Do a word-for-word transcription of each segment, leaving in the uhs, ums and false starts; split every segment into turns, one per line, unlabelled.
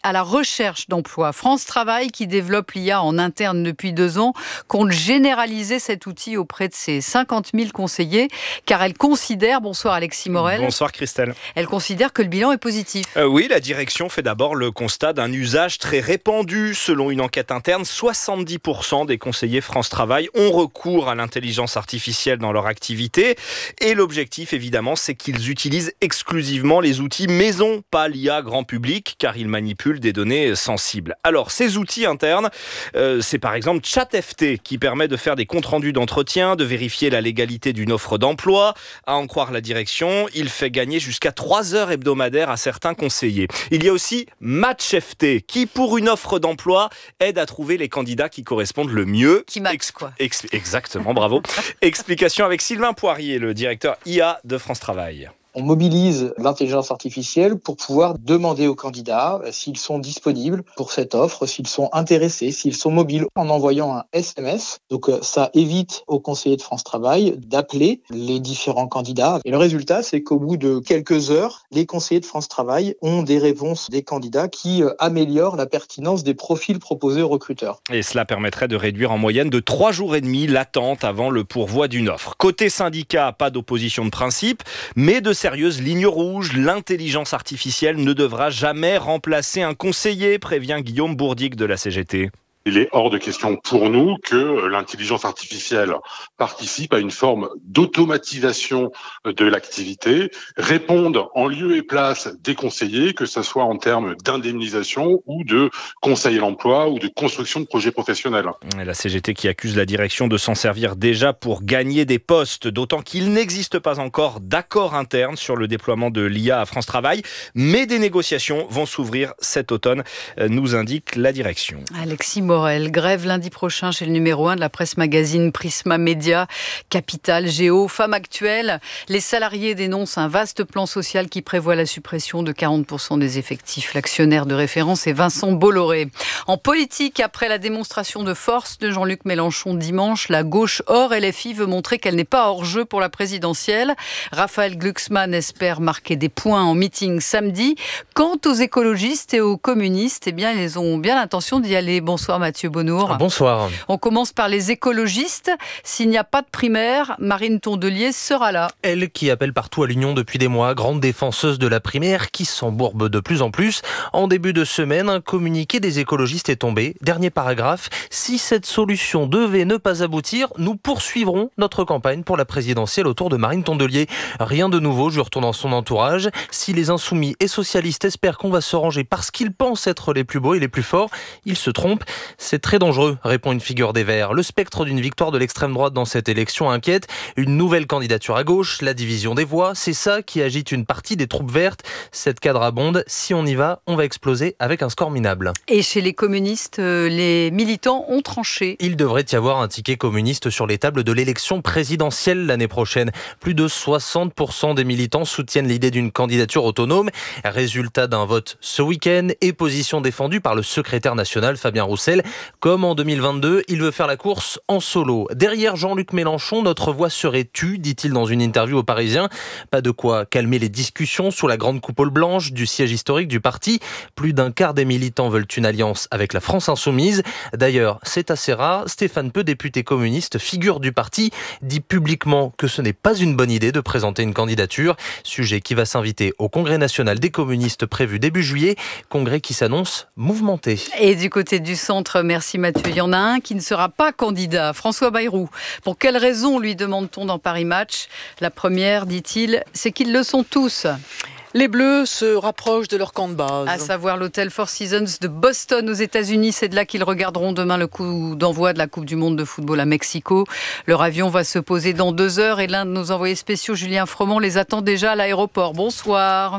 à la recherche d'emploi. France Travail, qui développe l'I A en interne depuis deux ans, compte généraliser cet outil auprès de ses cinquante mille conseillers, car elle considère, bonsoir Alexis Morel.
Bonsoir Christelle.
Elle considère que le bilan est positif.
Euh, oui, la direction fait d'abord le constat d'un usage très répandu. Selon une enquête interne, soixante-dix pour cent des conseillers France Travail ont recours à l'intelligence artificielle dans leur activité. Et l'objectif, évidemment, c'est qu'ils utilisent exclusivement les outils maison, pas l'I A grand public, car ils manipulent des données sensibles. Alors, ces outils internes, euh, c'est par exemple ChatFT, qui permet de faire des comptes rendus d'entretien, de vérifier la légalité d'une offre d'emploi. À en croire la direction, il fait gagner jusqu'à trois heures hebdomadaires à certains conseillers. Il y a aussi MatchFT, qui, pour une offre d'emploi, aide à trouver les candidats qui correspondent le mieux.
Qui match, quoi.
Ex- exactement, bravo. Explication avec Sylvain Poirier, le directeur I A de France Travail.
On mobilise l'intelligence artificielle pour pouvoir demander aux candidats s'ils sont disponibles pour cette offre, s'ils sont intéressés, s'ils sont mobiles, en envoyant un S M S. Donc ça évite aux conseillers de France Travail d'appeler les différents candidats. Et le résultat, c'est qu'au bout de quelques heures, les conseillers de France Travail ont des réponses des candidats qui améliorent la pertinence des profils proposés aux recruteurs.
Et cela permettrait de réduire en moyenne de trois jours et demi l'attente avant le pourvoi d'une offre. Côté syndicat, pas d'opposition de principe, mais de sérieuse ligne rouge, l'intelligence artificielle ne devra jamais remplacer un conseiller, prévient Guillaume Bourdic de la C G T.
Il est hors de question pour nous que l'intelligence artificielle participe à une forme d'automatisation de l'activité, réponde en lieu et place des conseillers, que ce soit en termes d'indemnisation ou de conseil à l'emploi ou de construction de projets professionnels.
Et la C G T qui accuse la direction de s'en servir déjà pour gagner des postes, d'autant qu'il n'existe pas encore d'accord interne sur le déploiement de l'I A à France Travail, mais des négociations vont s'ouvrir cet automne, nous indique la direction.
Alexis Morel, grève lundi prochain chez le numéro un de la presse magazine Prisma Média, Capital, Géo, Femmes Actuelles. Les salariés dénoncent un vaste plan social qui prévoit la suppression de quarante pour cent des effectifs. L'actionnaire de référence est Vincent Bolloré. En politique, après la démonstration de force de Jean-Luc Mélenchon dimanche, la gauche hors L F I veut montrer qu'elle n'est pas hors jeu pour la présidentielle. Raphaël Glucksmann espère marquer des points en meeting samedi. Quant aux écologistes et aux communistes, eh bien, ils ont bien l'intention d'y aller. Bonsoir Mathieu Bonnour.
Bonsoir.
On commence par les écologistes. S'il n'y a pas de primaire, Marine Tondelier sera là.
Elle qui appelle partout à l'union depuis des mois, grande défenseuse de la primaire qui s'embourbe de plus en plus. En début de semaine, un communiqué des écologistes est tombé. Dernier paragraphe, si cette solution devait ne pas aboutir, nous poursuivrons notre campagne pour la présidentielle autour de Marine Tondelier. Rien de nouveau, jure-t-on dans son entourage. Si les insoumis et socialistes espèrent qu'on va se ranger parce qu'ils pensent être les plus beaux et les plus forts, ils se trompent. C'est très dangereux, répond une figure des Verts. Le spectre d'une victoire de l'extrême droite dans cette élection inquiète. Une nouvelle candidature à gauche, la division des voix, c'est ça qui agite une partie des troupes vertes. Cette cadre abonde, si on y va, on va exploser avec un score minable.
Et chez les communistes, les militants ont tranché.
Il devrait y avoir un ticket communiste sur les tables de l'élection présidentielle l'année prochaine. Plus de soixante pour cent des militants soutiennent l'idée d'une candidature autonome. Résultat d'un vote ce week-end et position défendue par le secrétaire national Fabien Roussel. Comme en deux mille vingt-deux, il veut faire la course en solo. Derrière Jean-Luc Mélenchon, notre voix serait tue, dit-il dans une interview aux Parisiens. Pas de quoi calmer les discussions sous la grande coupole blanche du siège historique du parti. Plus d'un quart des militants veulent une alliance avec la France insoumise. D'ailleurs, c'est assez rare. Stéphane Peu, député communiste, figure du parti, dit publiquement que ce n'est pas une bonne idée de présenter une candidature. Sujet qui va s'inviter au Congrès national des communistes prévu début juillet. Congrès qui s'annonce mouvementé.
Et du côté du centre, merci Mathieu, il y en a un qui ne sera pas candidat, François Bayrou. Pour quelles raisons lui demande-t-on dans Paris Match ? La première, dit-il, c'est qu'ils le sont tous.
Les Bleus se rapprochent de leur camp de base.
À savoir l'hôtel Four Seasons de Boston aux États-Unis. C'est de là qu'ils regarderont demain le coup d'envoi de la Coupe du Monde de football à Mexico. Leur avion va se poser dans deux heures et l'un de nos envoyés spéciaux, Julien Fromont, les attend déjà à l'aéroport. Bonsoir.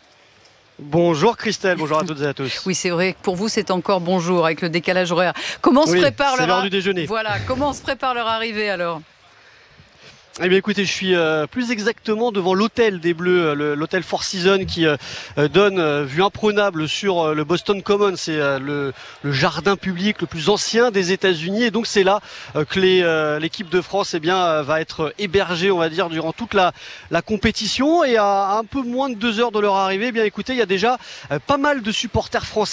Bonjour Christelle, bonjour à toutes et à tous.
Oui, c'est vrai que pour vous, c'est encore bonjour avec le décalage horaire. Comment
oui,
se prépare
c'est
leur
l'heure du déjeuner.
Voilà, comment se prépare leur arrivée alors ?
Eh bien écoutez, je suis euh, plus exactement devant l'hôtel des Bleus, le, l'hôtel Four Seasons qui euh, donne euh, vue imprenable sur euh, le Boston Common. C'est euh, le, le jardin public le plus ancien des États-Unis et donc c'est là euh, que les, euh, l'équipe de France eh bien, euh, va être hébergée, on va dire, durant toute la, la compétition. Et à un peu moins de deux heures de leur arrivée, eh bien écoutez, il y a déjà euh, pas mal de supporters français